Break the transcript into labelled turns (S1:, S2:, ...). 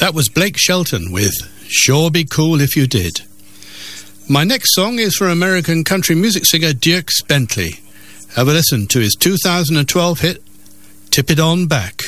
S1: That was Blake Shelton with Sure Be Cool If You Did. My next song is for American country music singer Dierks Bentley. Have a listen to his 2012 hit, Tip It On Back.